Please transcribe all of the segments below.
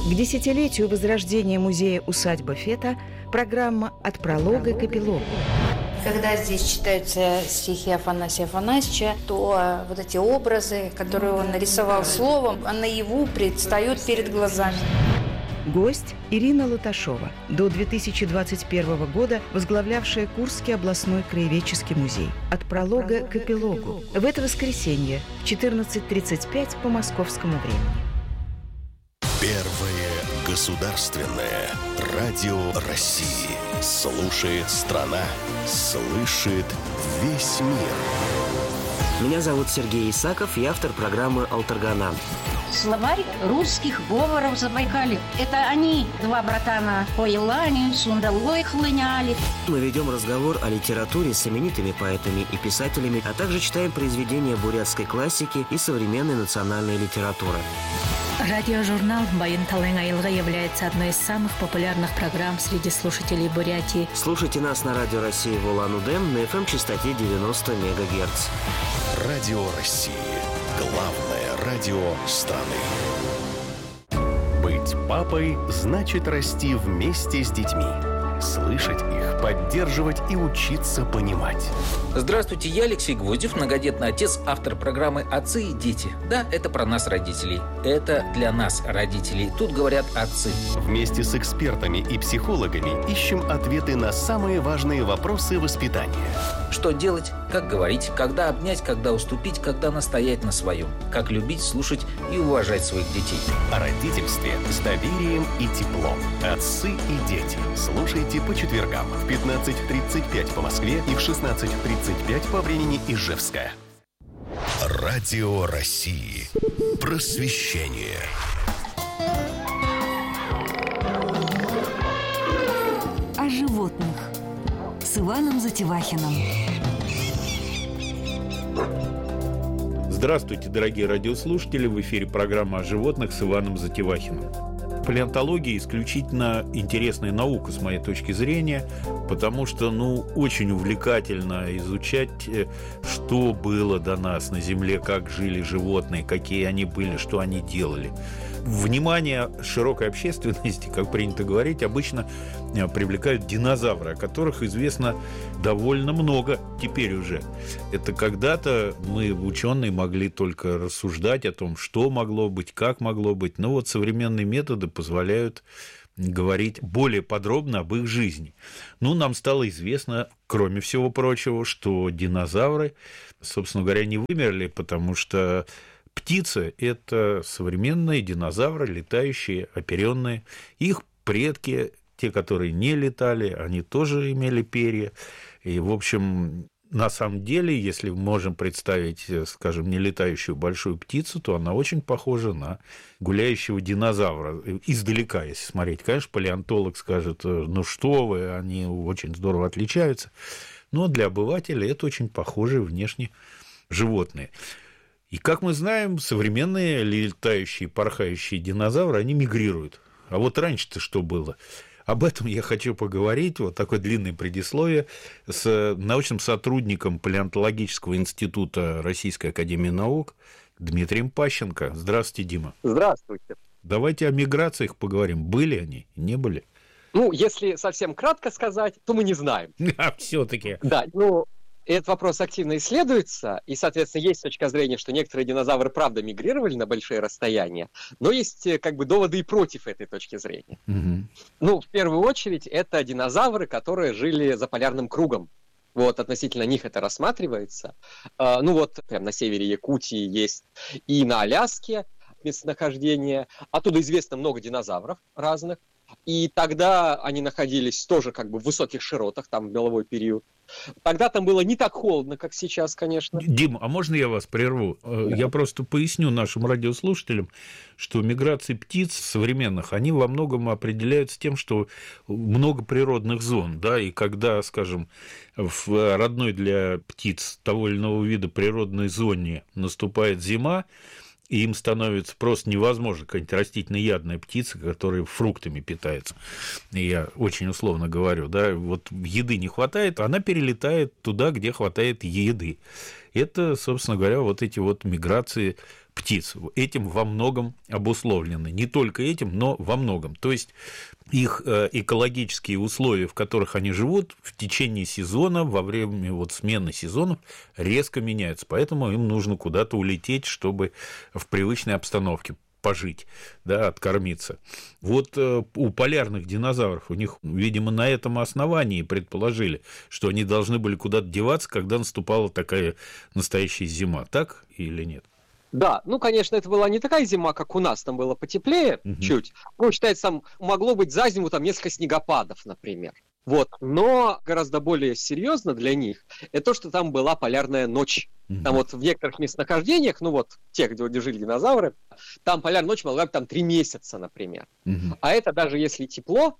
К десятилетию возрождения музея-усадьба Фета программа «От пролога к эпилогу». Когда здесь читаются стихи Афанасия Афанасьевича, то вот эти образы, которые он нарисовал словом, наяву предстают перед глазами. Гость Ирина Латашова, до 2021 года возглавлявшая Курский областной краеведческий музей. «От пролога к эпилогу». В это воскресенье в 14:35 по московскому времени. Первое государственное радио России. Слушает страна, слышит весь мир. Меня зовут Сергей Исаков, я автор программы «Алтаргана». Словарь русских говоров Забайкалья. Это они, два братана, по Елане, Сундалой хлыняли. Мы ведем разговор о литературе с именитыми поэтами и писателями, а также читаем произведения бурятской классики и современной национальной литературы. Радиожурнал «Байын Талын Айылга» является одной из самых популярных программ среди слушателей Бурятии. Слушайте нас на Радио России в Улан-Удэ на FM-частоте 90 МГц. Радио России. Главное радио страны. Быть папой значит расти вместе с детьми. Слышать их, поддерживать и учиться понимать. Здравствуйте, я Алексей Гвоздев, многодетный отец, автор программы «Отцы и дети». Да, это про нас, родителей. Это для нас, родителей. Тут говорят отцы. Вместе с экспертами и психологами ищем ответы на самые важные вопросы воспитания. Что делать, как говорить, когда обнять, когда уступить, когда настоять на своем. Как любить, слушать и уважать своих детей. О родительстве с доверием и теплом. Отцы и дети. Слушайте по четвергам в 15:35 по Москве и в 16:35 по времени Ижевска. Радио России. Просвещение. О животных с Иваном Затевахиным. Здравствуйте, дорогие радиослушатели! В эфире программа о животных с Иваном Затевахиным. Палеонтология исключительно интересная наука, с моей точки зрения, потому что, очень увлекательно изучать, что было до нас на Земле, как жили животные, какие они были, что они делали. Внимание широкой общественности, как принято говорить, обычно привлекают динозавры, о которых известно довольно много теперь уже. Это когда-то мы, ученые, могли только рассуждать о том, что могло быть, как могло быть. Но вот современные методы позволяют говорить более подробно об их жизни. Нам стало известно, кроме всего прочего, что динозавры, собственно говоря, не вымерли, потому что птицы – это современные динозавры, летающие, оперенные. Их предки, те, которые не летали, они тоже имели перья. И, в общем, на самом деле, если мы можем представить, скажем, нелетающую большую птицу, то она очень похожа на гуляющего динозавра. Издалека, если смотреть. Конечно, палеонтолог скажет, что вы, они очень здорово отличаются. Но для обывателя это очень похожие внешне животные. И, как мы знаем, современные летающие, порхающие динозавры, они мигрируют. А вот раньше-то что было? Об этом я хочу поговорить, вот такое длинное предисловие, с научным сотрудником Палеонтологического института Российской академии наук Дмитрием Пащенко. Здравствуйте, Дима. Здравствуйте. Давайте о миграциях поговорим. Были они, не были? Если совсем кратко сказать, то мы не знаем. Все-таки. Да, этот вопрос активно исследуется, и, соответственно, есть точка зрения, что некоторые динозавры правда мигрировали на большие расстояния, но есть доводы и против этой точки зрения. Угу. В первую очередь, это динозавры, которые жили за полярным кругом. Относительно них это рассматривается. Прямо на севере Якутии есть и на Аляске местонахождение. Оттуда известно много динозавров разных. И тогда они находились тоже в высоких широтах, там в меловой период. Тогда там было не так холодно, как сейчас, конечно. Дим, а можно я вас прерву? Я просто поясню нашим радиослушателям, что миграции птиц современных, они во многом определяются тем, что много природных зон, да, и когда, скажем, в родной для птиц того или иного вида природной зоне наступает зима, и им становится просто невозможно какая-нибудь растительноядная птица, которая фруктами питается. Я очень условно говорю, да, еды не хватает, она перелетает туда, где хватает еды. это, собственно говоря, вот эти вот миграции птиц. Этим во многом обусловлены. Не только этим, но во многом. То есть их экологические условия, в которых они живут, в течение сезона, во время вот смены сезонов резко меняются. Поэтому им нужно куда-то улететь, чтобы в привычной обстановке пожить, да, откормиться. Вот у полярных динозавров, у них, видимо, на этом основании предположили, что они должны были куда-то деваться, когда наступала такая настоящая зима. Так или нет? Да, ну, конечно, это была не такая зима, как у нас, там было потеплее чуть. Ну, считается, там могло быть за зиму там несколько снегопадов, например. Вот. Но гораздо более серьезно для них это то, что там была полярная ночь. Там вот в некоторых местонахождениях, ну вот тех, где жили динозавры, там полярная ночь могла быть там 3 месяца, например. А это даже если тепло,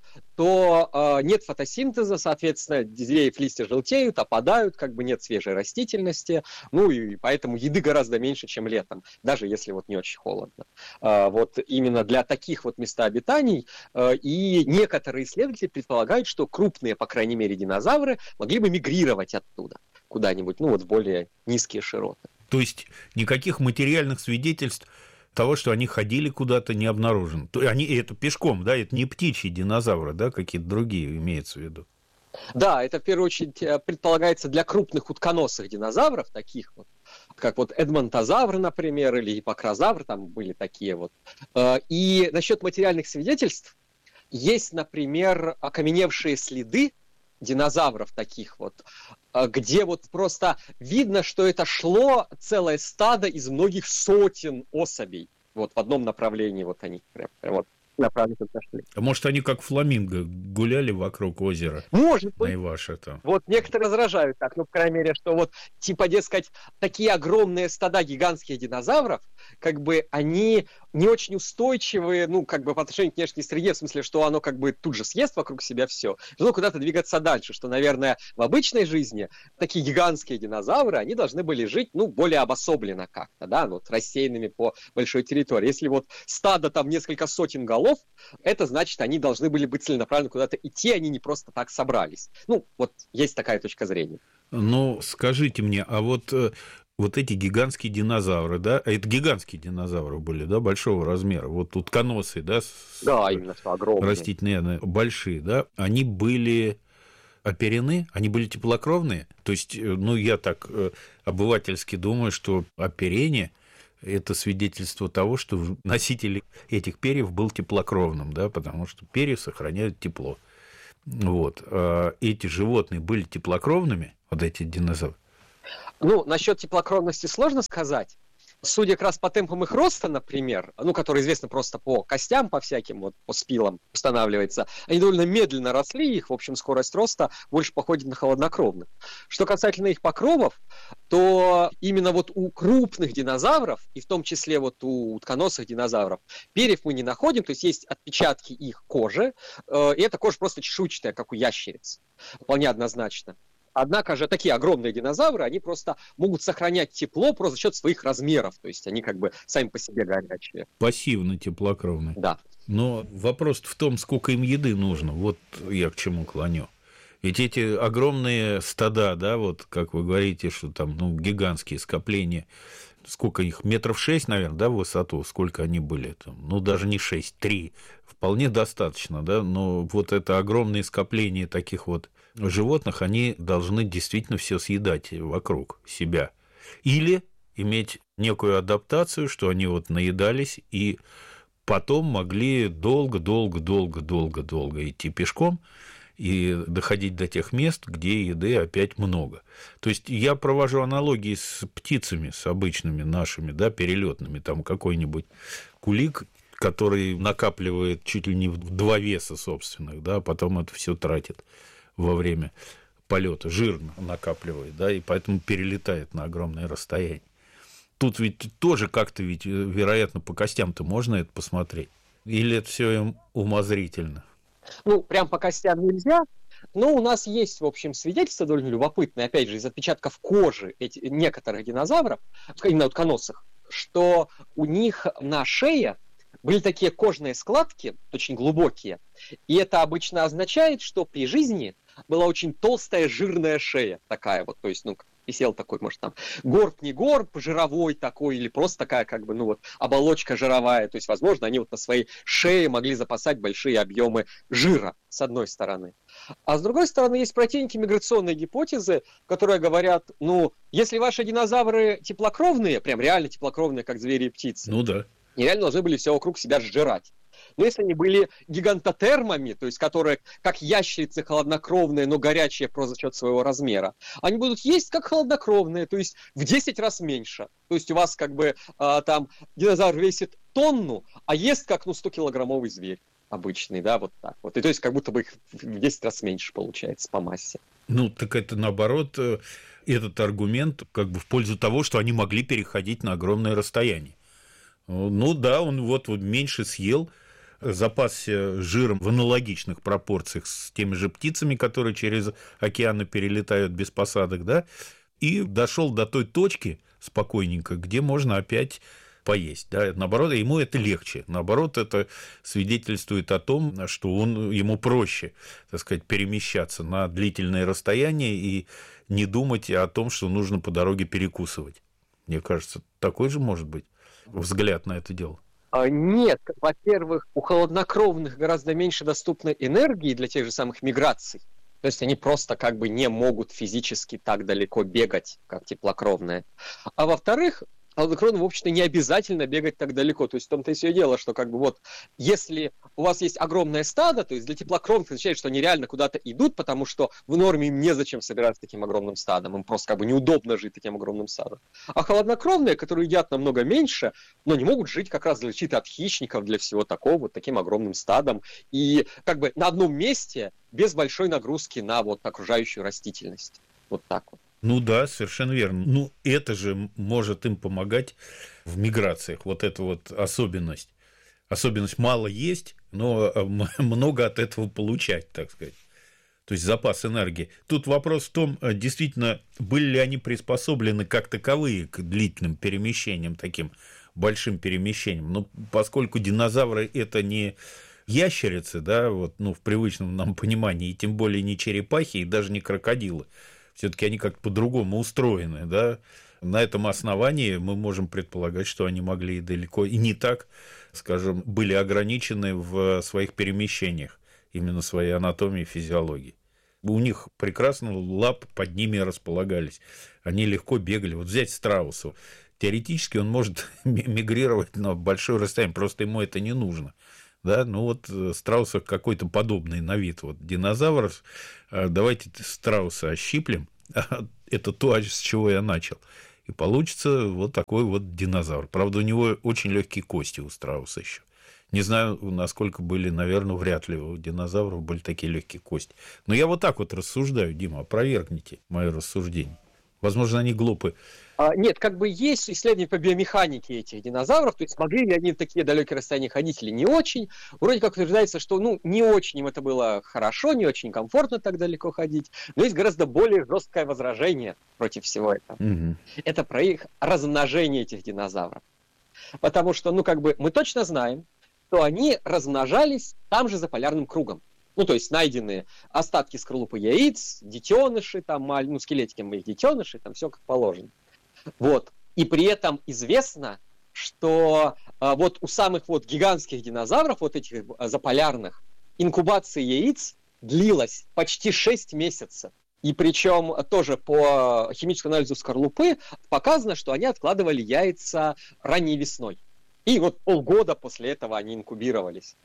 то нет фотосинтеза, соответственно, деревьев листья желтеют, опадают, как бы нет свежей растительности, ну и поэтому еды гораздо меньше, чем летом, даже если вот не очень холодно. Вот именно для таких вот местобитаний и некоторые исследователи предполагают, что крупные, по крайней мере, динозавры могли бы мигрировать оттуда куда-нибудь, ну вот в более низкие широты. То есть никаких материальных свидетельств того, что они ходили куда-то, не обнаружено. Они это пешком, да, это не птичьи динозавры, да, какие-то другие имеется в виду. Да, это в первую очередь предполагается для крупных утконосых динозавров, таких вот, как вот эдмонтозавр, например, или гиппокрозавр, там были такие вот. И насчет материальных свидетельств есть, например, окаменевшие следы динозавров таких вот, где вот просто видно, что это шло целое стадо из многих сотен особей. Вот в одном направлении вот они прям вот направленно пошли. А может, они как фламинго гуляли вокруг озера? Может быть. Наиваше там. Вот некоторые возражают так, ну, по крайней мере, что вот, типа, дескать, такие огромные стада гигантских динозавров, как бы они не очень устойчивые, ну, как бы по отношению к внешней среде, в смысле, что оно как бы тут же съест вокруг себя все, должно куда-то двигаться дальше, что, наверное, в обычной жизни такие гигантские динозавры, они должны были жить, ну, более обособленно как-то, да, вот рассеянными по большой территории. Если вот стадо там несколько сотен голов, это значит, они должны были быть целенаправленно куда-то идти, они не просто так собрались. Ну, вот есть такая точка зрения. Ну, скажите мне, а вот эти гигантские динозавры, да, это гигантские динозавры были, да, большого размера, вот утконосы, да, да, именно что огромные, растительные, большие, да, они были оперены, они были теплокровные, то есть, ну, я так обывательски думаю, что оперение – это свидетельство того, что носитель этих перьев был теплокровным, да, потому что перья сохраняют тепло. Вот. А эти животные были теплокровными, вот эти динозавры? Ну, насчет теплокровности сложно сказать. Судя как раз по темпам их роста, например, ну, которые известны просто по костям, по всяким, вот по спилам устанавливается, они довольно медленно росли, их, в общем, скорость роста больше походит на холоднокровных. Что касательно их покровов, то именно вот у крупных динозавров, и в том числе вот у утконосых динозавров, перьев мы не находим, то есть есть отпечатки их кожи, и эта кожа просто чешуйчатая, как у ящериц, вполне однозначно. Однако же такие огромные динозавры, они просто могут сохранять тепло просто за счет своих размеров. То есть они как бы сами по себе горячие. Пассивно теплокровные. Да. Но вопрос в том, сколько им еды нужно. Вот я к чему клоню. Ведь эти огромные стада, да, вот как вы говорите, что там, ну, гигантские скопления, сколько их, 6 метров, наверное, да, в высоту, сколько они были там, ну, даже не 6, 3, вполне достаточно, да, но вот это огромные скопления таких вот животных, они должны действительно все съедать вокруг себя. Или иметь некую адаптацию, что они вот наедались и потом могли долго-долго идти пешком и доходить до тех мест, где еды опять много. То есть я провожу аналогии с птицами, с обычными нашими, да, перелетными, там какой-нибудь кулик, который накапливает чуть ли не в 2 веса собственных, да, а потом это все тратит во время полета, жирно накапливает, да, и поэтому перелетает на огромное расстояние. Тут ведь тоже как-то ведь, вероятно, по костям-то можно это посмотреть? Или это все умозрительно? Ну, прям по костям нельзя, но у нас есть, в общем, свидетельства довольно любопытные, опять же, из отпечатков кожи некоторых динозавров, именно утконосых, что у них на шее были такие кожные складки, очень глубокие, и это обычно означает, что при жизни была очень толстая жирная шея такая вот, то есть, ну, висел такой, может, там, горб, не горб, жировой такой, или просто такая, как бы, ну вот, оболочка жировая. То есть, возможно, они вот на своей шее могли запасать большие объемы жира, с одной стороны. А с другой стороны, есть противники миграционной гипотезы, которые говорят, ну, если ваши динозавры теплокровные, прям реально теплокровные, как звери и птицы, ну да, они реально должны были все вокруг себя сжирать. Но если они были гигантотермами, то есть которые как ящерицы холоднокровные, но горячие просто за счет своего размера, они будут есть как холоднокровные, то есть в 10 раз меньше. То есть у вас как бы там динозавр весит тонну, а ест как 100-килограммовый зверь обычный, да, вот так вот. И то есть как будто бы их в 10 раз меньше получается по массе. Ну, так это наоборот, этот аргумент как бы в пользу того, что они могли переходить на огромное расстояние. Ну да, он вот меньше съел, запасся жиром в аналогичных пропорциях с теми же птицами, которые через океаны перелетают без посадок, да, и дошел до той точки спокойненько, где можно опять поесть. Да. Наоборот, ему это легче. Наоборот, это свидетельствует о том, что ему проще, так сказать, перемещаться на длительное расстояние и не думать о том, что нужно по дороге перекусывать. Мне кажется, такой же может быть взгляд на это дело. Нет, во-первых, у холоднокровных гораздо меньше доступной энергии для тех же самых миграций. То есть они просто как бы не могут физически так далеко бегать, как теплокровные. А во-вторых, холоднокровным, в общем-то, не обязательно бегать так далеко. То есть в том-то и все дело, что как бы вот, если у вас есть огромное стадо, то есть для теплокровных означает, что они реально куда-то идут, потому что в норме им незачем собираться таким огромным стадом. Им просто как бы неудобно жить таким огромным стадом. А холоднокровные, которые едят намного меньше, но не могут жить как раз для защиты от хищников, для всего такого, вот таким огромным стадом. И как бы на одном месте без большой нагрузки на вот окружающую растительность. Вот так вот. Ну да, совершенно верно. Ну, это же может им помогать в миграциях. Вот эта вот особенность. Особенность мало есть, но много от этого получать, так сказать. То есть запас энергии. Тут вопрос в том, действительно, были ли они приспособлены как таковые к длительным перемещениям, таким большим перемещениям. Но поскольку динозавры – это не ящерицы, да, вот, ну, в привычном нам понимании, и тем более не черепахи, и даже не крокодилы. Все-таки они как-то по-другому устроены, да. На этом основании мы можем предполагать, что они могли и далеко, и не так, скажем, были ограничены в своих перемещениях, именно своей анатомией и физиологией. У них прекрасно лапы под ними располагались, они легко бегали. Вот взять страуса, теоретически он может мигрировать на большое расстояние, просто ему это не нужно. Да, ну вот страуса какой-то подобный на вид. Вот динозавр, давайте страуса ощиплем, это то, с чего я начал. И получится вот такой вот динозавр. Правда, у него очень легкие кости у страуса еще. Не знаю, насколько были, наверное, вряд ли у динозавров были такие легкие кости. Но я вот так вот рассуждаю, Дима, опровергните мое рассуждение. Возможно, они глупы. Нет, как бы есть исследования по биомеханике этих динозавров, то есть могли ли они в такие далекие расстояния ходить или не очень. Вроде как утверждается, что не очень им это было хорошо, не очень комфортно так далеко ходить, но есть гораздо более жесткое возражение против всего этого. Угу. Это про их размножение этих динозавров. Потому что, мы точно знаем, что они размножались там же за полярным кругом. Ну, то есть найдены остатки скорлупы яиц, детеныши, там, скелетики моих детенышей, там все как положено. Вот. И при этом известно, что вот у самых вот гигантских динозавров, вот этих заполярных, инкубация яиц длилась почти 6 месяцев. И причем тоже по химическому анализу скорлупы показано, что они откладывали яйца ранней весной. И вот полгода после этого они инкубировались.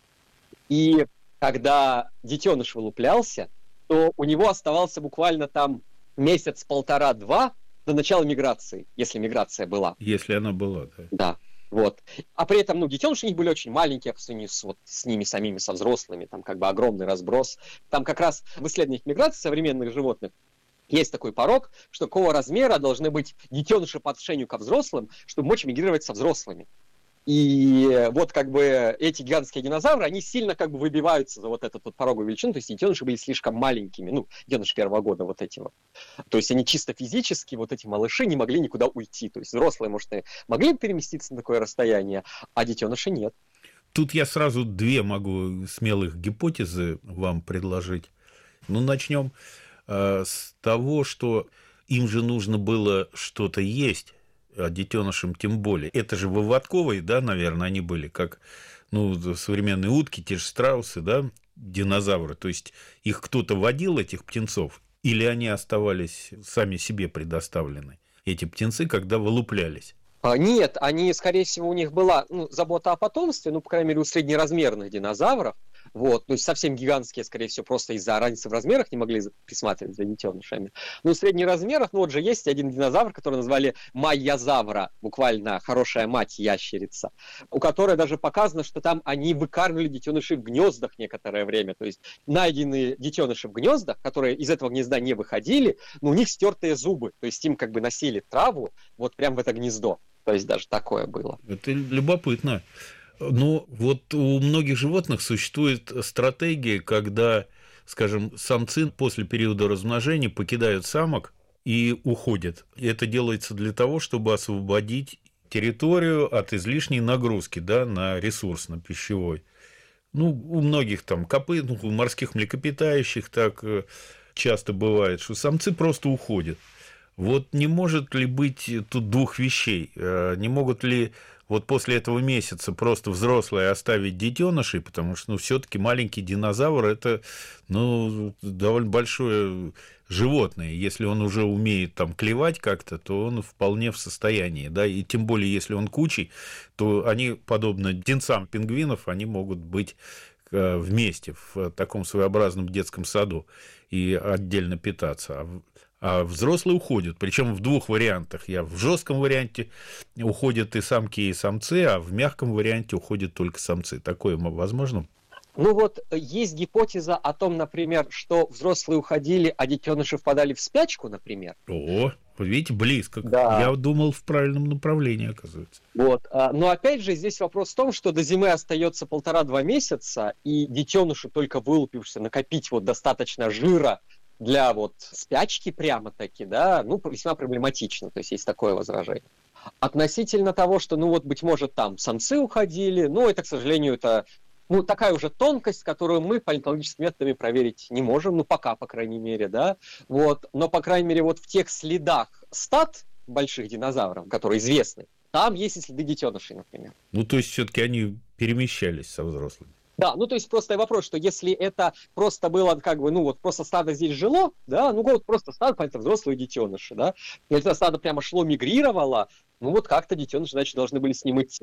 И когда детеныш вылуплялся, то у него оставался буквально там месяц, 1,5-2 до начала миграции, если миграция была. Если она была, да. Да, вот. А при этом, детеныши у них были очень маленькие по сравнению с ними самими, со взрослыми, там как бы огромный разброс. Там как раз в исследованиях миграции современных животных есть такой порог, что какого размера должны быть детеныши по отношению ко взрослым, чтобы мочь мигрировать со взрослыми. И вот как бы эти гигантские динозавры, они сильно как бы выбиваются за вот эту вот пороговую величину, то есть детеныши были слишком маленькими, детеныши первого года вот эти вот. То есть они чисто физически, вот эти малыши, не могли никуда уйти. То есть взрослые, может, и могли переместиться на такое расстояние, а детеныши нет. Тут я сразу 2 могу смелых гипотезы вам предложить. Начнем с того, что им же нужно было что-то есть, а детенышам тем более. Это же выводковые, да, наверное, они были, как современные утки, те же страусы, да, динозавры. То есть их кто-то водил, этих птенцов, или они оставались сами себе предоставлены, эти птенцы, когда вылуплялись? Нет, они, скорее всего, у них была забота о потомстве, по крайней мере, у среднеразмерных динозавров. Вот, то есть совсем гигантские, скорее всего, просто из-за разницы в размерах не могли присматривать за детенышами. Но в средних размерах, вот же есть один динозавр, который назвали майязавра, буквально хорошая мать ящерица, у которой даже показано, что там они выкармливали детенышей в гнездах некоторое время. То есть найденные детеныши в гнездах, которые из этого гнезда не выходили, но у них стертые зубы, то есть им как бы носили траву вот прям в это гнездо. То есть даже такое было. Это любопытно. Но вот у многих животных существует стратегия, когда, скажем, самцы после периода размножения покидают самок и уходят. И это делается для того, чтобы освободить территорию от излишней нагрузки, да, на ресурс, на пищевой. У многих там у морских млекопитающих так часто бывает, что самцы просто уходят. Вот не может ли быть тут двух вещей? Не могут ли вот после этого месяца просто взрослые оставить детенышей, потому что все-таки маленький динозавр – это довольно большое животное. Если он уже умеет там клевать как-то, то он вполне в состоянии. Да? И тем более, если он кучей, то они, подобно птенцам пингвинов, они могут быть вместе в таком своеобразном детском саду и отдельно питаться. А взрослые уходят, причем в двух вариантах. В жестком варианте уходят и самки, и самцы, а в мягком варианте уходят только самцы. Такое возможно? Есть гипотеза о том, например, что взрослые уходили, а детеныши впадали в спячку, например. Видите, близко. Да. Я думал в правильном направлении, оказывается. Но опять же, здесь вопрос в том, что до зимы остается 1,5-2 месяца, и детеныши, только вылупившись, накопить достаточно жира для спячки прямо-таки, да, весьма проблематично, то есть такое возражение. Относительно того, что, быть может, там самцы уходили, это, к сожалению, это, такая уже тонкость, которую мы палеонтологическими методами проверить не можем, пока, по крайней мере, да, но, по крайней мере, в тех следах стад больших динозавров, которые известны, там есть и следы детенышей, например. То есть, все-таки они перемещались со взрослыми. Да, то есть просто вопрос, что если это просто было просто стадо здесь жило, да, просто стадо, понятно, взрослые детеныши, да, если это стадо прямо шло, мигрировало, как-то детеныши, значит, должны были с ним идти,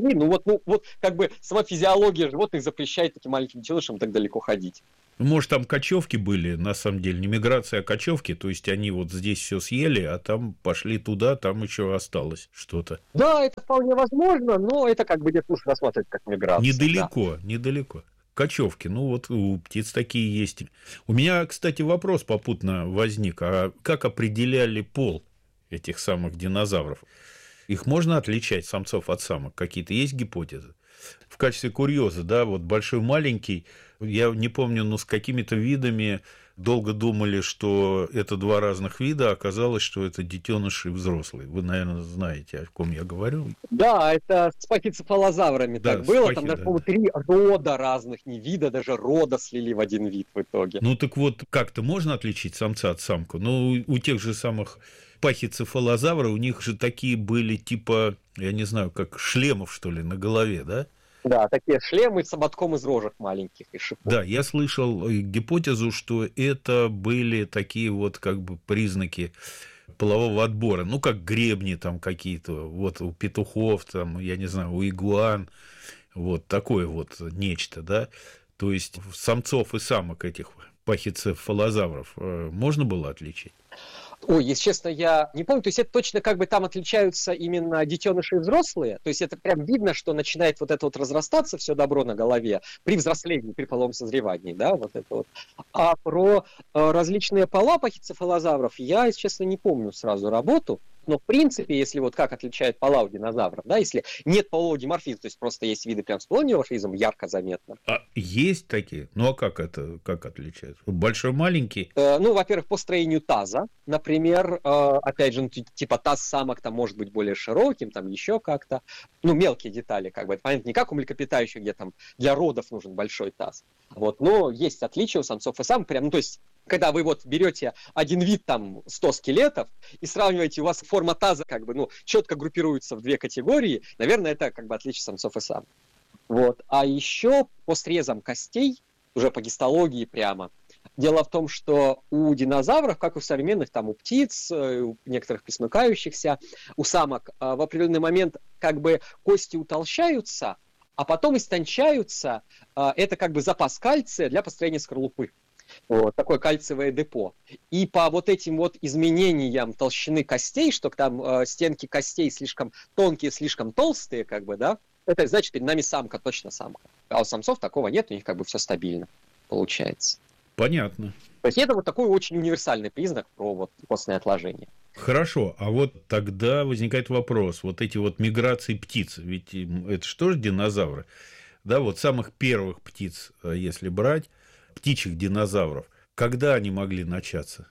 сама физиология животных запрещает таким маленьким детенышам так далеко ходить. Может, там кочевки были, на самом деле, не миграция, а кочевки, то есть они здесь все съели, а там пошли туда, там еще осталось что-то. Да, это вполне возможно, но это где-то лучше рассматривать как миграцию. Недалеко. Кочевки, у птиц такие есть. У меня, кстати, вопрос попутно возник. А как определяли пол этих самых динозавров? Их можно отличать, самцов от самок? Какие-то есть гипотезы? В качестве курьеза, да, большой, маленький, я не помню, с какими-то видами долго думали, что это два разных вида, а оказалось, что это детеныши взрослые. Вы, наверное, знаете, о ком я говорю. Да, это с пахицефалозаврами так было. Там даже, по-моему, 3 рода разных, не вида, даже рода слили в один вид в итоге. Так как-то можно отличить самца от самку? У тех же самых пахицефалозавров, у них же такие были типа, я не знаю, как шлемов, что ли, на голове, да? Да, такие шлемы с ободком из рожек маленьких и шипов. Да, я слышал гипотезу, что это были такие признаки полового отбора, как гребни там какие-то, у петухов, там, я не знаю, у игуан, такое нечто, да, то есть самцов и самок этих пахицефалозавров можно было отличить? Если честно, я не помню. То есть это точно там отличаются именно детеныши и взрослые. То есть это прям видно, что начинает это разрастаться все добро на голове при взрослении, при половом созревании, да, А про различные пола пахицефалозавров я, если честно, не помню сразу работу. Но, в принципе, если как отличают пола у динозавров, да, если нет полового диморфизма, то есть просто есть виды прям с половым диморфизмом, ярко заметно. А есть такие? А как отличают? Большой, маленький? Во-первых, по строению таза, например, опять же, типа таз самок там может быть более широким, там еще как-то. Мелкие детали, это понятно, не как у млекопитающих, где там для родов нужен большой таз. Но есть отличия у самцов и самок, прям, то есть Когда вы вот берете один вид, там, 100 скелетов, и сравниваете, у вас форма таза, четко группируется в две категории, наверное, это, отличие самцов и самок. Вот. А еще по срезам костей, уже по гистологии прямо, дело в том, что у динозавров, как и у современных, там, у птиц, у некоторых пресмыкающихся, у самок, в определенный момент, кости утолщаются, а потом истончаются. Это запас кальция для построения скорлупы. Вот, такое кальциевое депо. И по вот этим вот изменениям толщины костей, что там стенки костей слишком тонкие, слишком толстые, это значит, перед нами самка, точно самка. А у самцов такого нет, у них все стабильно получается. Понятно. То есть это вот такой очень универсальный признак про вот костное отложение. Хорошо, а вот тогда возникает вопрос, вот эти вот миграции птиц, ведь это что же динозавры? Да, вот самых первых птиц, если брать, птичьих динозавров, когда они могли начаться?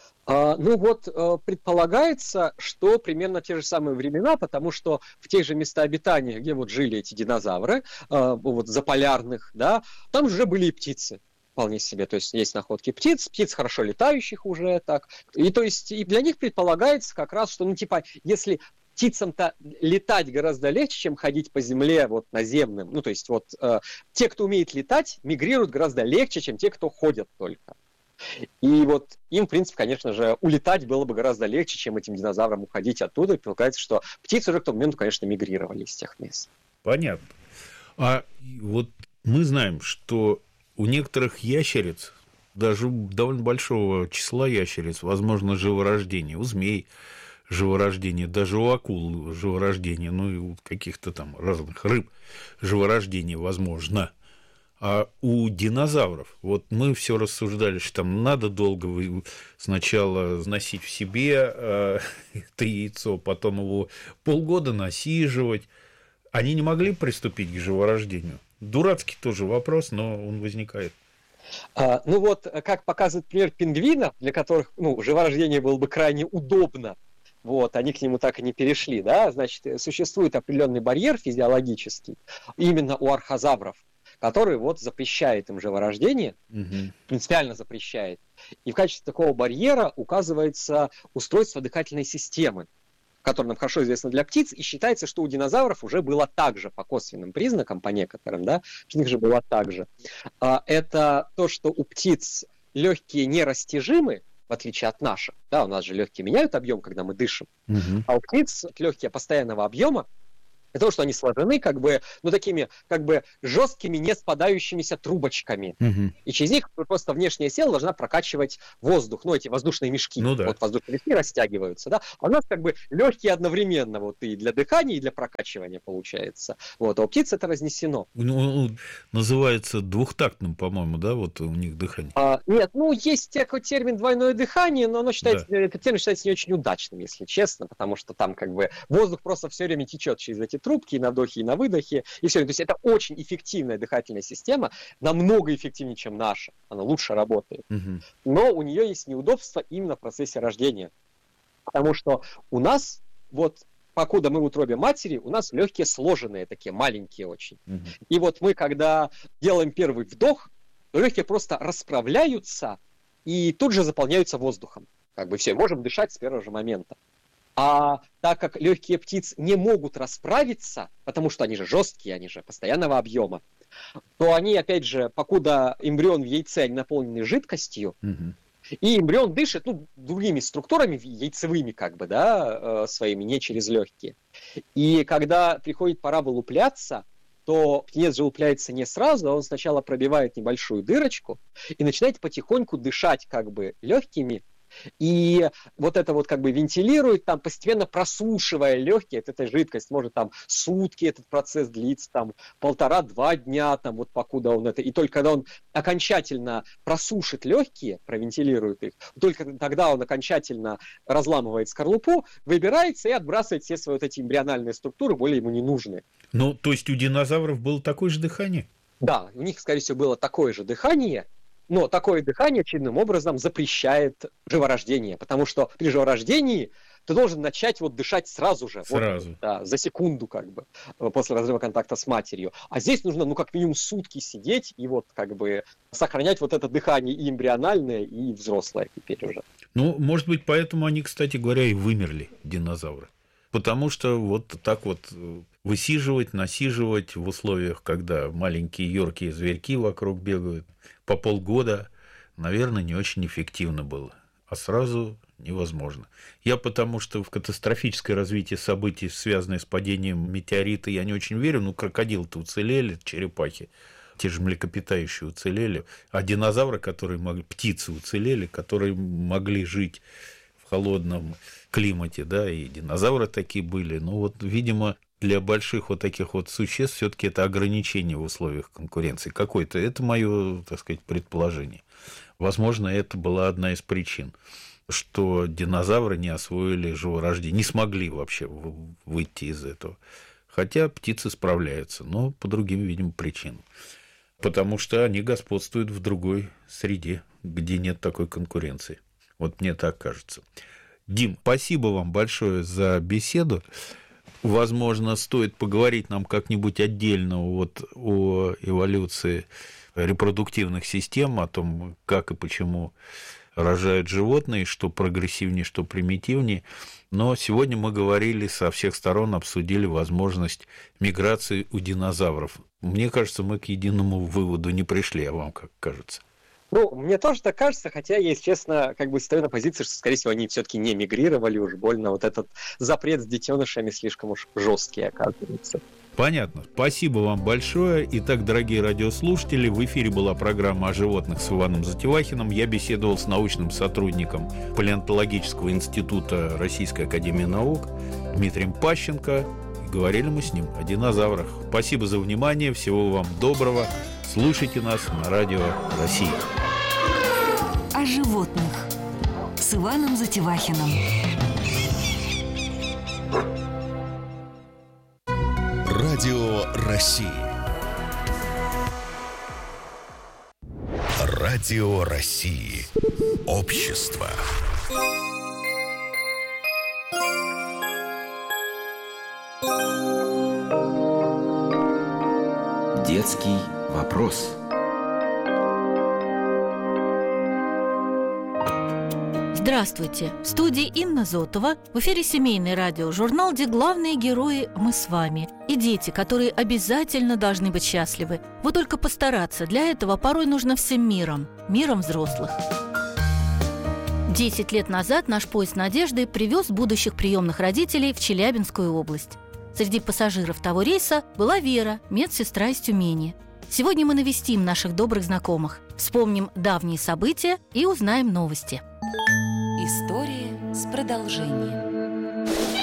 Предполагается, что примерно те же самые времена, потому что в тех же местах обитания, где вот жили эти динозавры, заполярных, да, там уже были и птицы. Вполне себе, то есть есть находки птиц хорошо летающих уже так. И то есть и для них предполагается как раз, что, если птицам-то летать гораздо легче, чем ходить по земле наземным. Те, кто умеет летать, мигрируют гораздо легче, чем те, кто ходят только. И им, в принципе, конечно же, улетать было бы гораздо легче, чем этим динозаврам уходить оттуда. И предполагается, что птицы уже к тому моменту, конечно, мигрировали из тех мест. Понятно. А вот мы знаем, что у некоторых ящериц, даже довольно большого числа ящериц, возможно живорождение, у змей живорождение, даже у акул живорождение, и у каких-то там разных рыб живорождение возможно. А у динозавров, мы все рассуждали, что там надо долго сначала носить в себе это яйцо, потом его полгода насиживать. Они не могли приступить к живорождению? Дурацкий тоже вопрос, но он возникает. Как показывает пример пингвинов, для которых живорождение было бы крайне удобно, они к нему так и не перешли, да, значит, существует определенный барьер физиологический именно у архозавров, который запрещает им живорождение, принципиально запрещает. И в качестве такого барьера указывается устройство дыхательной системы, которое нам хорошо известно для птиц, и считается, что у динозавров уже было так же, по косвенным признакам, по некоторым, да, у них же было так же. Это то, что у птиц легкие нерастяжимы, в отличие от наших. Да, у нас же легкие меняют объем, когда мы дышим. А у птиц легкие постоянного объема, для того, что они сложены такими жесткими, не спадающимися трубочками. И через них просто внешняя сила должна прокачивать воздух. Эти воздушные мешки. Воздушные мешки растягиваются. Да? А у нас легкие одновременно и для дыхания, и для прокачивания получается. А у птиц это разнесено. Называется двухтактным, по-моему, да, у них дыхание? Нет, есть такой термин двойное дыхание, но этот термин считается не очень удачным, если честно, потому что там воздух просто все время течет через эти трубки и на вдохе, и на выдохе, и все. То есть это очень эффективная дыхательная система, намного эффективнее, чем наша. Она лучше работает. Но у нее есть неудобства именно в процессе рождения. Потому что у нас, покуда мы в утробе матери, у нас легкие сложенные, такие маленькие очень. И мы, когда делаем первый вдох, то легкие просто расправляются и тут же заполняются воздухом. Все, можем дышать с первого же момента. А так как легкие птиц не могут расправиться, потому что они же жесткие, они же постоянного объема, то они, опять же, покуда эмбрион в яйце, они наполнены жидкостью, и эмбрион дышит другими структурами яйцевыми, своими, не через легкие. И когда приходит пора вылупляться, то птенец же вылупляется не сразу, а он сначала пробивает небольшую дырочку и начинает потихоньку дышать легкими, и это вентилирует, постепенно просушивая легкие от этой жидкости. Может сутки этот процесс длится, 1,5-2 дня, покуда он это. И только когда он окончательно просушит легкие, провентилирует их, только тогда он окончательно разламывает скорлупу, выбирается и отбрасывает все свои эти эмбриональные структуры, более ему не нужные. То есть у динозавров было такое же дыхание? Да, у них, скорее всего, было такое же дыхание. Но такое дыхание очевидным образом запрещает живорождение, потому что при живорождении ты должен начать вот дышать сразу же. Сразу. Вот, да, за секунду как бы после разрыва контакта с матерью. А здесь нужно, ну, как минимум сутки сидеть и вот как бы сохранять вот это дыхание и эмбриональное, и взрослое теперь уже. Ну, может быть, поэтому они, кстати говоря, и вымерли, динозавры. Потому что вот так вот высиживать, насиживать в условиях, когда маленькие юркие зверьки вокруг бегают по полгода, наверное, не очень эффективно было. А сразу невозможно. Я потому что в катастрофическое развитие событий, связанное с падением метеорита, я не очень верю. Ну, крокодилы-то уцелели, черепахи, те же млекопитающие уцелели. А динозавры, птицы уцелели, которые могли жить в холодном климате, да, и динозавры такие были. Но вот, видимо, для больших вот таких вот существ все-таки это ограничение в условиях конкуренции какой-то. Это мое, так сказать, предположение. Возможно, это была одна из причин, что динозавры не освоили живорождение, не смогли вообще выйти из этого. Хотя птицы справляются, но по другим, видимо, причинам. Потому что они господствуют в другой среде, где нет такой конкуренции. Вот мне так кажется. Дим, спасибо вам большое за беседу. Возможно, стоит поговорить нам как-нибудь отдельно вот о эволюции репродуктивных систем, о том, как и почему рожают животные, что прогрессивнее, что примитивнее. Но сегодня мы говорили со всех сторон, обсудили возможность миграции у динозавров. Мне кажется, мы к единому выводу не пришли, а вам как кажется? Ну, мне тоже так кажется, хотя я, если честно, как бы стою на позиции, что, скорее всего, они все-таки не мигрировали, уж больно вот этот запрет с детенышами слишком уж жесткий, оказывается. Понятно. Спасибо вам большое. Итак, дорогие радиослушатели, в эфире была программа о животных с Иваном Затевахиным. Я беседовал с научным сотрудником Палеонтологического института Российской академии наук Дмитрием Пащенко. И говорили мы с ним о динозаврах. Спасибо за внимание. Всего вам доброго. Слушайте нас на Радио Россия. О животных с Иваном Затевахиным. Радио России. Радио России. Общество. Детский вопрос. Здравствуйте! В студии Инна Зотова. В эфире семейный радиожурнал, где главные герои мы с вами. И дети, которые обязательно должны быть счастливы. Вот только постараться. Для этого порой нужно всем миром. Миром взрослых. 10 лет назад наш поезд «Надежды» привез будущих приемных родителей в Челябинскую область. Среди пассажиров того рейса была Вера, медсестра из Тюмени. Сегодня мы навестим наших добрых знакомых, вспомним давние события и узнаем новости. История с продолжением.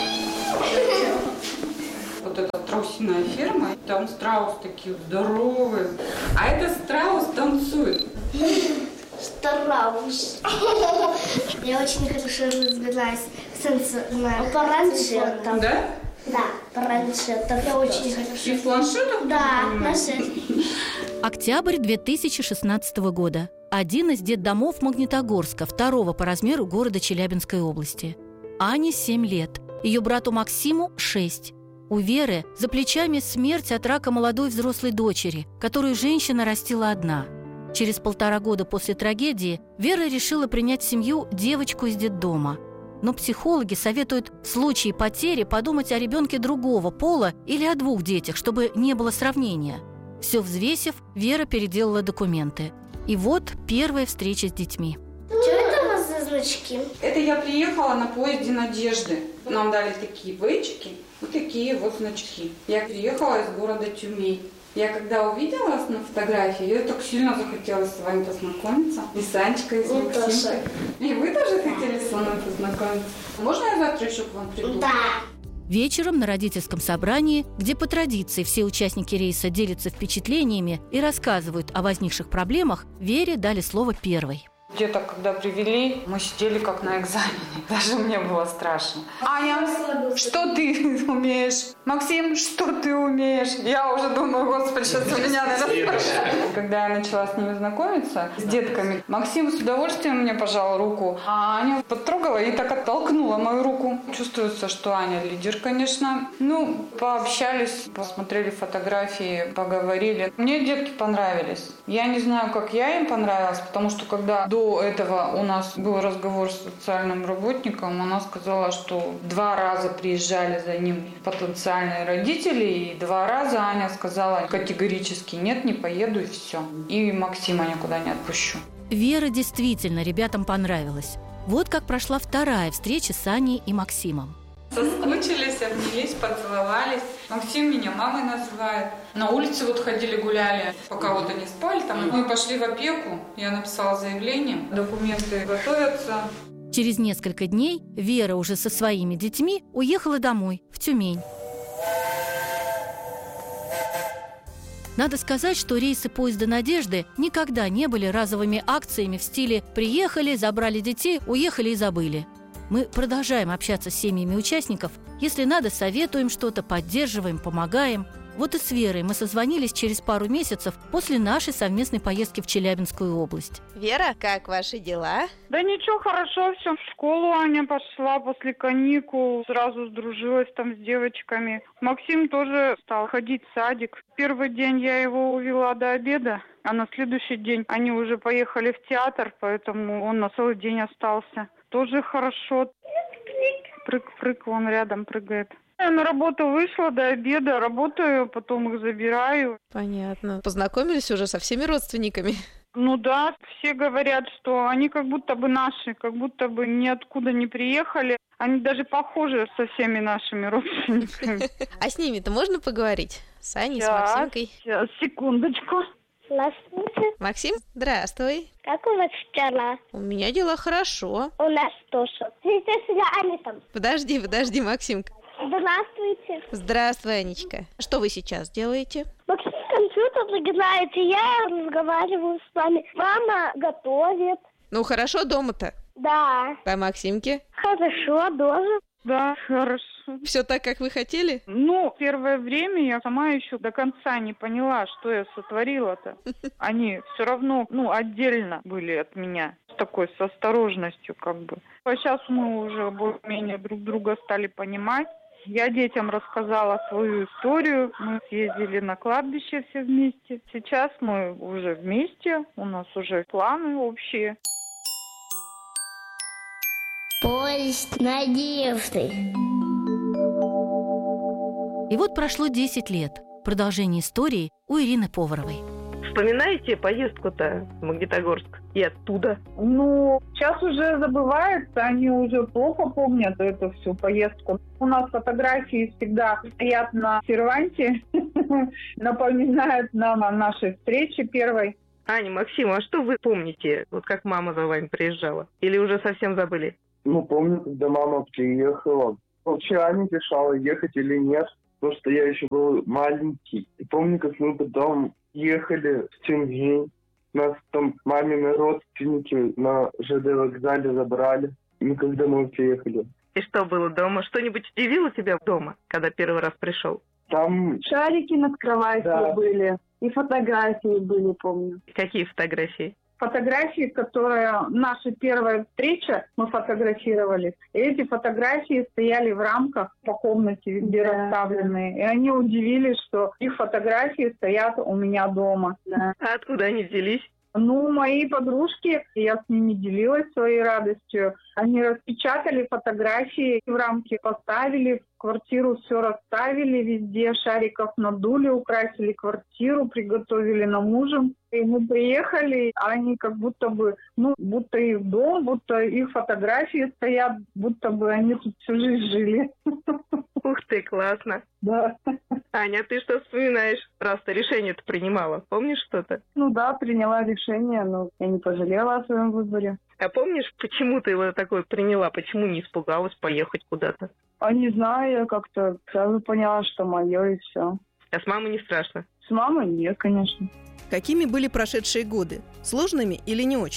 Вот эта страусиная ферма, там страус такие здоровые, а этот страус танцует. Старалась. Я очень хорошо разбираюсь в планшетах. Да? Да, планшетах. Я очень хорошо. И в планшетах? Да, планшет. Октябрь 2016 года. Один из детдомов Магнитогорска, второго по размеру города Челябинской области. Ане 7 лет, ее брату Максиму 6. У Веры за плечами смерть от рака молодой взрослой дочери, которую женщина растила одна. Через 1,5 года после трагедии Вера решила принять в семью девочку из детдома. Но психологи советуют в случае потери подумать о ребенке другого пола или о 2 детях, чтобы не было сравнения. Все взвесив, Вера переделала документы. И вот первая встреча с детьми. Что это у вас за значки? Это я приехала на поезде «Надежды». Нам дали такие бейджики, вот такие вот значки. Я приехала из города Тюмень. Я когда увидела вас на фотографии, я так сильно захотела с вами познакомиться. И с Анечкой, и с Максимкой. И вы тоже хотели со мной познакомиться? Можно я завтра еще к вам приду? Да. Вечером на родительском собрании, где по традиции все участники рейса делятся впечатлениями и рассказывают о возникших проблемах, Вере дали слово первой. Деток, когда привели, мы сидели как на экзамене. Даже мне было страшно. Аня, что ты умеешь? Максим, что ты умеешь? Я уже думаю, господи, сейчас у меня, наверное, спрашивают. Когда я начала с ними знакомиться, с детками, Максим с удовольствием мне пожал руку, а Аня потрогала и так оттолкнула мою руку. Чувствуется, что Аня лидер, конечно. Пообщались, посмотрели фотографии, поговорили. Мне детки понравились. Я не знаю, как я им понравилась, потому что когда до этого у нас был разговор с социальным работником, она сказала, что 2 раза приезжали за ним потенциальные родители, и 2 раза Аня сказала категорически нет, не поеду и все. И Максима никуда не отпущу. Вера действительно ребятам понравилась. Вот как прошла вторая встреча с Аней и Максимом. Соскучились, обнялись, поцеловались. Максим меня мамой называет. На улице ходили, гуляли, пока они спали. Там мы пошли в опеку. Я написала заявление, документы готовятся. Через несколько дней Вера уже со своими детьми уехала домой, в Тюмень. Надо сказать, что рейсы поезда «Надежды» никогда не были разовыми акциями в стиле «приехали, забрали детей, уехали и забыли». Мы продолжаем общаться с семьями участников. Если надо, советуем что-то, поддерживаем, помогаем. Вот и с Верой мы созвонились через пару месяцев после нашей совместной поездки в Челябинскую область. Вера, как ваши дела? Да ничего, хорошо все. В школу Аня пошла после каникул, сразу сдружилась там с девочками. Максим тоже стал ходить в садик. Первый день я его увела до обеда, а на следующий день они уже поехали в театр, поэтому он на целый день остался. Тоже хорошо. Прыг-прыг, он рядом прыгает. Я на работу вышла до обеда, работаю, потом их забираю. Понятно. Познакомились уже со всеми родственниками? Да, все говорят, что они как будто бы наши, как будто бы ниоткуда не приехали. Они даже похожи со всеми нашими родственниками. А с ними-то можно поговорить? С Аней, с Максимкой? Сейчас, секундочку. Здравствуйте. Максим, здравствуй. Как у вас дела? У меня дела хорошо. У нас тоже. Сейчас я Аня там. Подожди, Максимка. Здравствуйте. Здравствуй, Анечка. Что вы сейчас делаете? Максим компьютер играет, и я разговариваю с вами. Мама готовит. Хорошо дома-то? Да. А Максимке? Хорошо, тоже. Да, хорошо. Все так, как вы хотели? Первое время я сама еще до конца не поняла, что я сотворила-то. Они все равно, отдельно были от меня. С такой, с осторожностью как бы. А сейчас мы уже более-менее друг друга стали понимать. Я детям рассказала свою историю. Мы съездили на кладбище все вместе. Сейчас мы уже вместе. У нас уже планы общие. Поезд надежды. И вот прошло 10 лет. Продолжение истории у Ирины Поваровой. Вспоминаете поездку-то в Магнитогорск и оттуда? Сейчас уже забывается, они уже плохо помнят эту всю поездку. У нас фотографии всегда стоят на серванте, напоминают нам о нашей встрече первой. Аня, Максим, а что вы помните, как мама за вами приезжала? Или уже совсем забыли? Помню, когда мама приехала. Вчера не решала, ехать или нет, потому что я еще был маленький. И помню, как мы потом ехали в Тюмень. Нас там мамины родственники на ЖД вокзале забрали. И когда мы приехали. И что было дома? Что-нибудь удивило тебя дома, когда первый раз пришел? Там шарики над кроватью были. И фотографии были, помню. Какие фотографии? Фотографии, которые наша первая встреча, мы фотографировали. И эти фотографии стояли в рамках по комнате, везде расставленные. И они удивились, что их фотографии стоят у меня дома. А откуда они взялись? Мои подружки, я с ними делилась своей радостью. Они распечатали фотографии, в рамки поставили, в квартиру все расставили, везде шариков надули, украсили квартиру, приготовили нам ужин. И мы приехали, а они как будто бы, будто их дом, будто их фотографии стоят, будто бы они тут всю жизнь жили. Ух ты, классно. Да. Аня, ты что вспоминаешь, раз ты решение-то принимала? Помнишь что-то? Да, приняла решение, но я не пожалела о своем выборе. А помнишь, почему ты его такое приняла? Почему не испугалась поехать куда-то? Не знаю, я как-то сразу поняла, что мое, и все. А с мамой не страшно? С мамой нет, конечно. Какими были прошедшие годы? Сложными или не очень?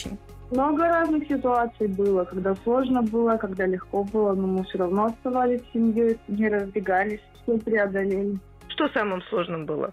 Много разных ситуаций было, когда сложно было, когда легко было, но мы все равно оставались семьей, не разбегались, все преодолели. Что самым сложным было?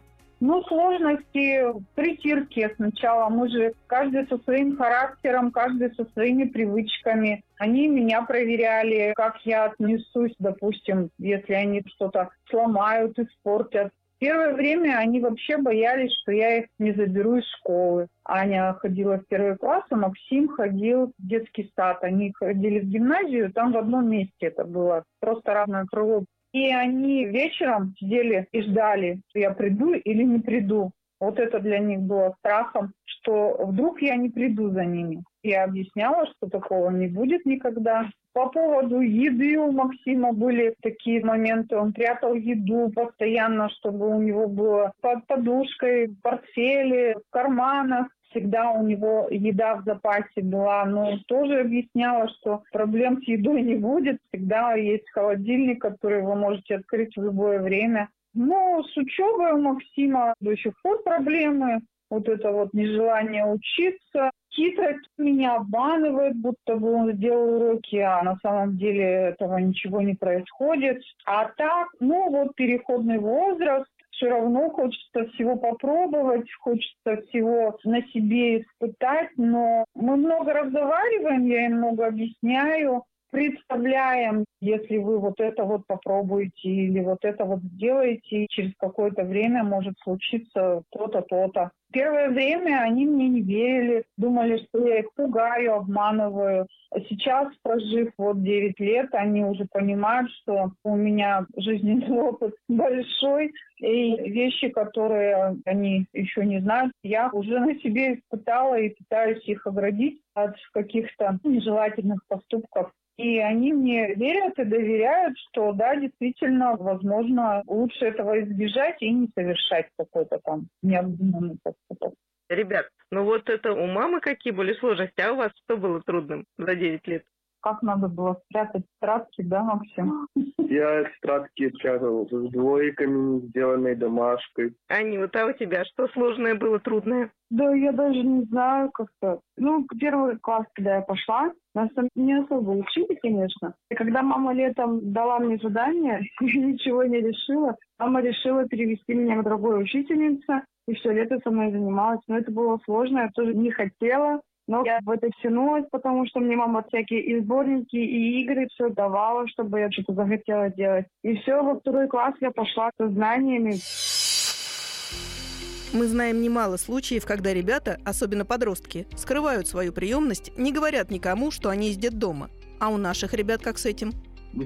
Сложности в притирке сначала. Мы же каждый со своим характером, каждый со своими привычками. Они меня проверяли, как я отнесусь, допустим, если они что-то сломают, испортят. Первое время они вообще боялись, что я их не заберу из школы. Аня ходила в 1 класс, а Максим ходил в детский сад. Они ходили в гимназию, там в одном месте это было, просто разное крыло. И они вечером сидели и ждали, что я приду или не приду. Вот это для них было страхом, что вдруг я не приду за ними. Я объясняла, что такого не будет никогда. По поводу еды у Максима были такие моменты. Он прятал еду постоянно, чтобы у него было под подушкой, в портфеле, в карманах. Всегда у него еда в запасе была, но тоже объясняла, что проблем с едой не будет. Всегда есть холодильник, который вы можете открыть в любое время. Но с учебой у Максима до сих пор проблемы. Вот это вот нежелание учиться. Хитрость меня обманывает, будто бы он сделал уроки, а на самом деле этого ничего не происходит. А так, переходный возраст. Все равно хочется всего попробовать, хочется всего на себе испытать, но мы много разговариваем, я им много объясняю, представляем, если вы вот это вот попробуете или вот это вот сделаете, через какое-то время может случиться то-то, то-то. Первое время они мне не верили, думали, что я их пугаю, обманываю. А сейчас, прожив 9 лет, они уже понимают, что у меня жизненный опыт большой, и вещи, которые они еще не знают, я уже на себе испытала и пытаюсь их оградить от каких-то нежелательных поступков. И они мне верят и доверяют, что да, действительно, возможно, лучше этого избежать и не совершать какой-то там необдуманный поступок. Ребят, это у мамы какие были сложности, а у вас что было трудным за 9 лет? Как надо было спрятать тетрадки, да, Максим? Я тетрадки спрятал с двойками, сделанной домашкой. Аня, а у тебя что сложное было, трудное? Да, я даже не знаю как-то. 1 класс, когда я пошла, нас там не особо учили, конечно. И когда мама летом дала мне задание, я ничего не решила. Мама решила перевести меня к другой учительнице, и все лето со мной занималась. Но это было сложно, я тоже не хотела. Но я в это втянулась, потому что мне мама всякие и сборники, и игры все давала, чтобы я что-то захотела делать. И все, во 2 класс я пошла со знаниями. Мы знаем немало случаев, когда ребята, особенно подростки, скрывают свою приемность, не говорят никому, что они из детдома. А у наших ребят как с этим?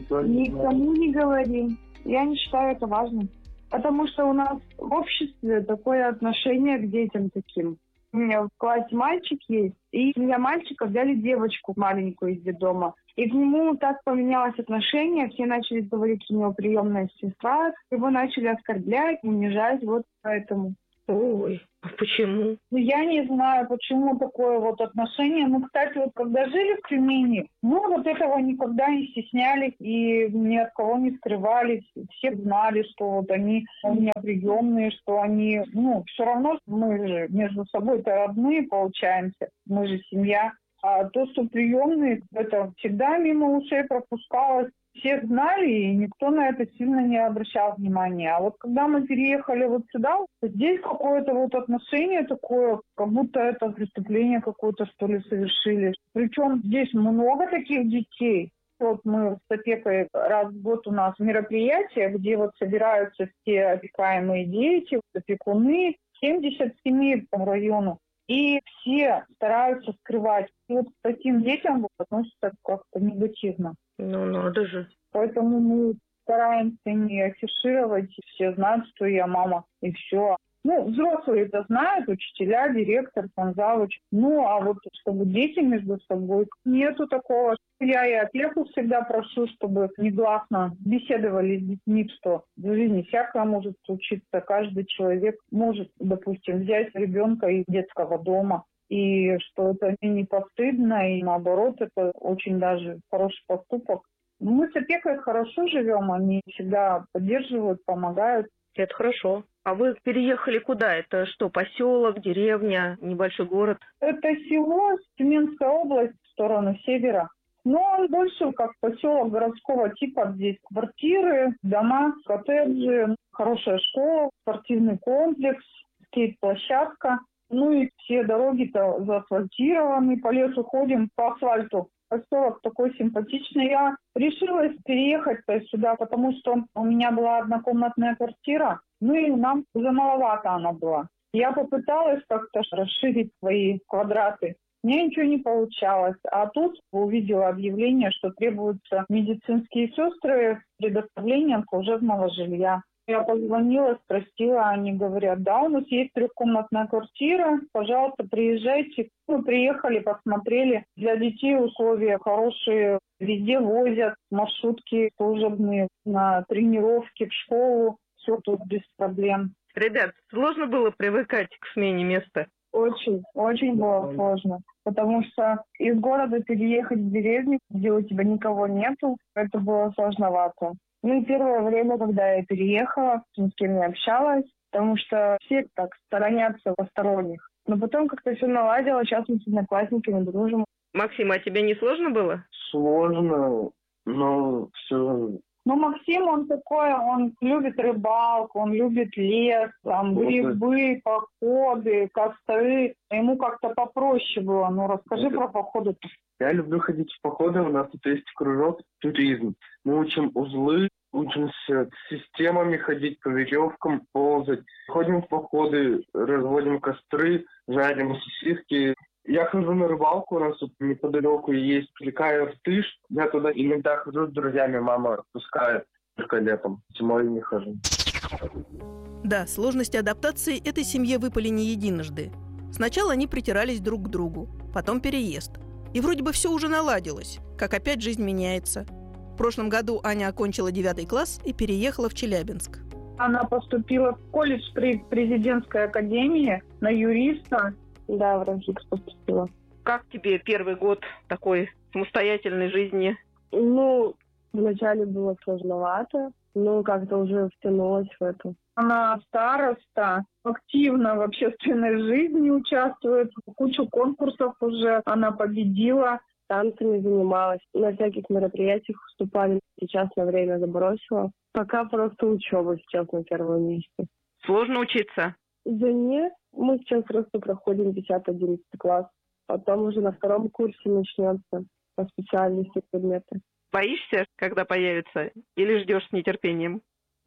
Никому не говорим. Я не считаю это важным. Потому что у нас в обществе такое отношение к детям таким. У меня в классе мальчик есть, и семья мальчика взяли девочку маленькую из детдома. И к нему так поменялось отношение, все начали говорить, что у него приемная сестра, его начали оскорблять, унижать, поэтому. Ой, а почему? Я не знаю, почему такое отношение. Кстати, когда жили в Тюмени, этого никогда не стеснялись и ни от кого не скрывались. Все знали, что они у меня приемные, что они, все равно мы же между собой-то родные получаемся, мы же семья. А то, что приемные, это всегда мимо ушей пропускалось. Все знали, и никто на это сильно не обращал внимания. А когда мы переехали сюда, здесь какое-то отношение такое, как будто это преступление какое-то, что ли, совершили. Причем здесь много таких детей. Мы с опекой раз в год у нас мероприятие, где собираются все опекаемые дети, опекуны, 70 семей по району. И все стараются скрывать. И к таким детям относятся как-то негативно. Надо же. Поэтому мы стараемся не афишировать. Все знают, что я мама, и все. Взрослые это знают, учителя, директор, завуч. Чтобы дети между собой, нету такого. Я и опеку всегда прошу, чтобы негласно беседовали с детьми, что в жизни всякое может случиться. Каждый человек может, допустим, взять ребенка из детского дома. И что это не постыдно, и наоборот, это очень даже хороший поступок. Мы с опекой хорошо живем, они всегда поддерживают, помогают. Это хорошо. А вы переехали куда? Это что, поселок, деревня, небольшой город? Это село, Тюменская область, в сторону севера. Но он больше как поселок городского типа. Здесь квартиры, дома, коттеджи, хорошая школа, спортивный комплекс, скейт-площадка. Ну и все дороги-то заасфальтированы, по лесу ходим по асфальту. Поселок такой симпатичный. Я решилась переехать сюда, потому что у меня была однокомнатная квартира, ну и нам уже маловато она была. Я попыталась как-то расширить свои квадраты. У меня ничего не получалось. А тут увидела объявление, что требуются медицинские сестры с предоставлением служебного жилья. Я позвонила, спросила, они говорят, да, у нас есть трехкомнатная квартира, пожалуйста, приезжайте. Мы приехали, посмотрели. Для детей условия хорошие, везде возят, маршрутки служебные, на тренировки, в школу. Все тут без проблем. Ребят, сложно было привыкать к смене места? Очень было сложно. Потому что из города переехать в деревню, где у тебя никого нету, это было сложновато. Ну и первое время, когда я переехала, ни с кем не общалась, потому что все так сторонятся посторонних. Но потом как-то все наладилось, сейчас мы с одноклассниками дружим. Максим, а тебе не сложно было? Сложно, но все. Ну, Максим, он такой, он любит рыбалку, он любит лес, там, грибы, походы, костры. Ему как-то попроще было. Ну, расскажи про походы. Я люблю ходить в походы, у нас тут есть кружок туризм. Мы учим узлы, учимся системами ходить, по веревкам ползать. Ходим в походы, разводим костры, жарим сосиски. Я хожу на рыбалку, у нас тут неподалеку есть река Иртыш. Я туда иногда хожу с друзьями, мама отпускает, только летом, зимой не хожу. Да, сложности адаптации этой семье выпали не единожды. Сначала они притирались друг к другу, потом переезд. И вроде бы все уже наладилось, как опять жизнь меняется. В прошлом году Аня окончила 9 класс и переехала в Челябинск. Она поступила в колледж при президентской академии на юриста. Да, в Ранхикс поступила. Как тебе первый год такой самостоятельной жизни? Ну, вначале было сложновато, но как-то уже втянулась в это. Она староста, активно в общественной жизни участвует, кучу конкурсов уже она победила. Танцами занималась, на всяких мероприятиях выступали. Сейчас на время забросила. Пока просто учеба сейчас на первом месте. Сложно учиться? Да нет, мы сейчас просто проходим 10-11 класс. Потом уже на втором курсе начнется по специальности предметы. Боишься, когда появится, или ждешь с нетерпением?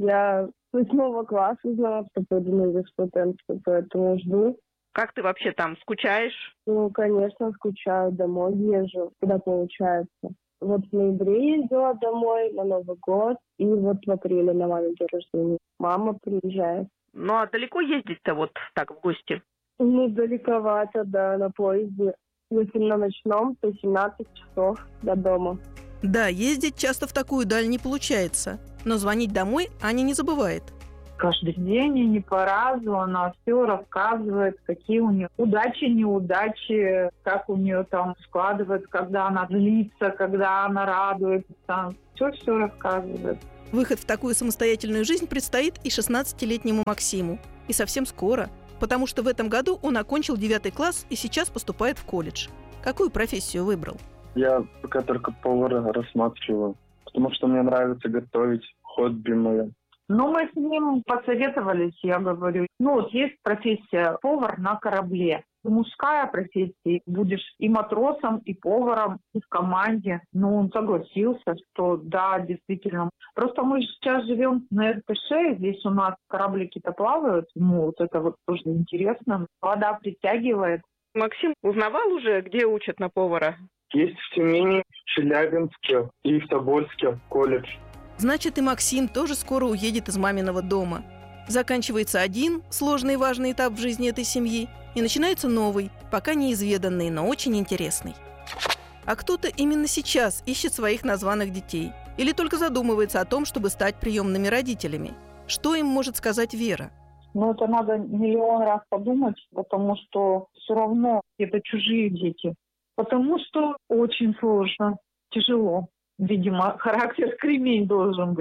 Я с 8 класса знала, что пойду на юриспруденцию, поэтому жду. Как ты вообще там, скучаешь? Ну, конечно, скучаю, домой езжу, когда получается. Вот в ноябре ездила домой на Новый год, и вот в апреле на мамин день рождения. Мама приезжает. Ну, а далеко ездить-то вот так в гости? Ну, далековато, да, на поезде. Если на ночном, то 17 часов до дома. Да, ездить часто в такую даль не получается, но звонить домой Аня не забывает. Каждый день и не по разу она все рассказывает, какие у нее удачи, неудачи, как у нее там складывается, когда она злится, когда она радуется. Все рассказывает. Выход в такую самостоятельную жизнь предстоит и 16-летнему Максиму. И совсем скоро, потому что в этом году он окончил 9 класс и сейчас поступает в колледж. Какую профессию выбрал? Я пока только повара рассматриваю, потому что мне нравится готовить, хобби мое. Ну, мы с ним посоветовались, я говорю. Ну, вот есть профессия повар на корабле. Мужская профессия. Будешь и матросом, и поваром, и в команде. Ну, он согласился, что да, действительно. Просто мы сейчас живем на РТШ, здесь у нас кораблики-то плавают. Ну, вот это вот тоже интересно. Вода притягивает. Максим узнавал уже, где учат на повара? Есть в Тюмени, в Челябинске и в Тобольске колледж. Значит, и Максим тоже скоро уедет из маминого дома. Заканчивается один сложный и важный этап в жизни этой семьи, и начинается новый, пока неизведанный, но очень интересный. А кто-то именно сейчас ищет своих названных детей или только задумывается о том, чтобы стать приемными родителями. Что им может сказать Вера? Ну, это надо миллион раз подумать, потому что все равно это чужие дети. Потому что очень сложно, тяжело. Видимо, характер кремень должен быть.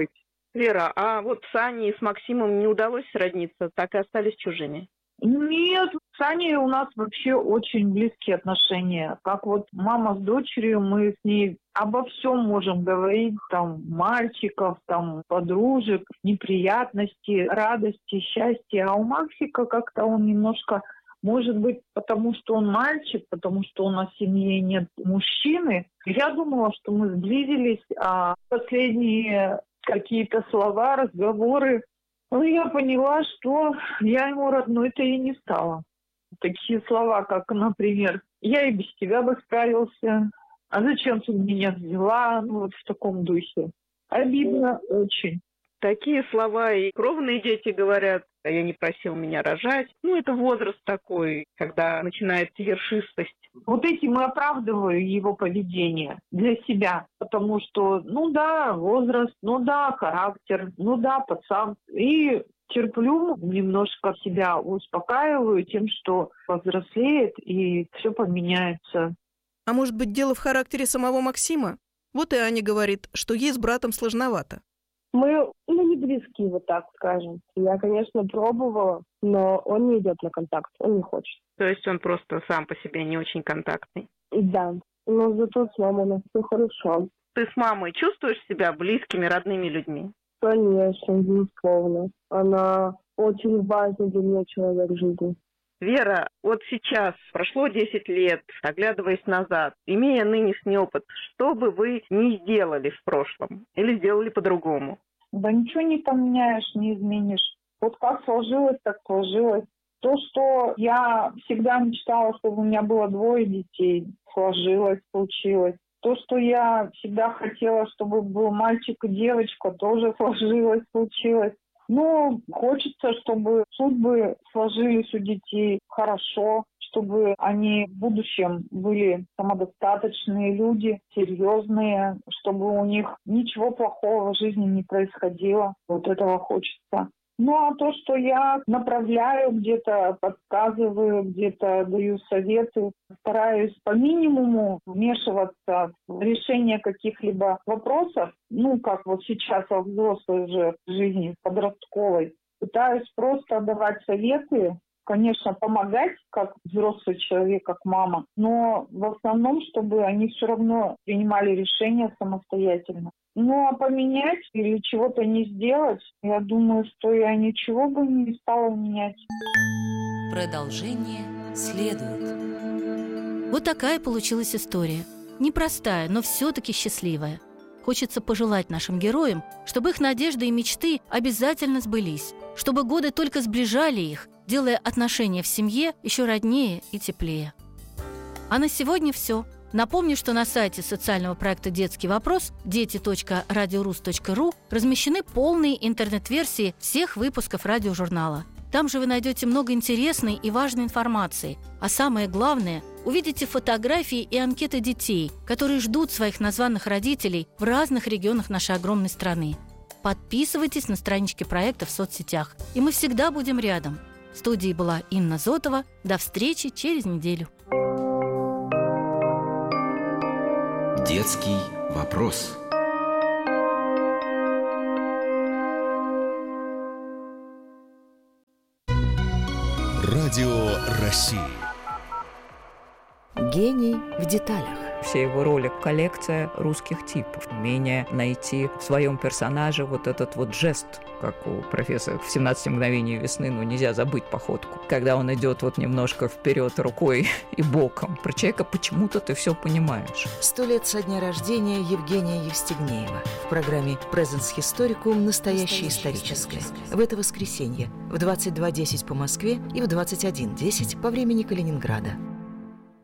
Вера, а вот с Аней и с Максимом не удалось сродниться, так и остались чужими? Нет, с Аней у нас вообще очень близкие отношения. Как вот мама с дочерью, мы с ней обо всем можем говорить, там, мальчиков, там, подружек, неприятности, радости, счастья. А у Максика как-то он немножко, может быть, потому что он мальчик, потому что у нас в семье нет мужчины. Я думала, что мы сблизились, а последние какие-то слова, разговоры, я поняла, что я ему родной-то и не стала. Такие слова, как, например, «я и без тебя бы справился», «а зачем ты меня взяла?» Вот в таком духе. Обидно очень. Такие слова и кровные дети говорят: «Я не просил меня рожать». Это возраст такой, когда начинается ершистость. Вот этим и оправдываю его поведение для себя. Потому что, возраст, характер, пацан. И терплю, немножко себя успокаиваю тем, что повзрослеет и все поменяется. А может быть, дело в характере самого Максима? Вот и Аня говорит, что ей с братом сложновато. Мы не близки, вот так скажем. Я, конечно, пробовала, но он не идет на контакт, он не хочет. То есть он просто сам по себе не очень контактный? Да, но зато с мамой у нас все хорошо. Ты с мамой чувствуешь себя близкими, родными людьми? Конечно, безусловно. Она очень важный для меня человек в жизни. Вера, вот сейчас прошло 10 лет, оглядываясь назад, имея нынешний опыт, что бы вы не сделали в прошлом или сделали по-другому? Да ничего не поменяешь, не изменишь. Вот как сложилось, так сложилось. То, что я всегда мечтала, чтобы у меня было 2 детей, сложилось, случилось. То, что я всегда хотела, чтобы был мальчик и девочка, тоже сложилось, случилось. Хочется, чтобы судьбы сложились у детей хорошо, чтобы они в будущем были самодостаточные люди, серьезные, чтобы у них ничего плохого в жизни не происходило. Вот этого хочется. А то, что я направляю, где-то подсказываю, где-то даю советы, стараюсь по минимуму вмешиваться в решение каких-либо вопросов, как вот сейчас во взрослой уже жизни, подростковой. Пытаюсь просто давать советы, конечно, помогать, как взрослый человек, как мама, но в основном, чтобы они все равно принимали решения самостоятельно. А поменять или чего-то не сделать, я думаю, что я ничего бы не стала менять. Продолжение следует. Вот такая получилась история. Непростая, но все-таки счастливая. Хочется пожелать нашим героям, чтобы их надежды и мечты обязательно сбылись, чтобы годы только сближали их, делая отношения в семье еще роднее и теплее. А на сегодня все. Напомню, что на сайте социального проекта «Детский вопрос» дети.радиорус.ру размещены полные интернет-версии всех выпусков радиожурнала. Там же вы найдете много интересной и важной информации. А самое главное, увидите фотографии и анкеты детей, которые ждут своих названных родителей в разных регионах нашей огромной страны. Подписывайтесь на странички проекта в соцсетях, и мы всегда будем рядом. В студии была Инна Зотова. До встречи через неделю. Детский вопрос. Радио России. Гений в деталях. Все его роли – коллекция русских типов. Умение найти в своем персонаже вот этот вот жест, как у профессора в «17 мгновений весны», нельзя забыть походку. Когда он идет вот немножко вперед рукой и боком. Про человека почему-то ты все понимаешь. 100 лет со дня рождения Евгения Евстигнеева. В программе «Presens Historicum. Настоящее историческое». В это воскресенье в 22:10 по Москве и в 21:10 по времени Калининграда.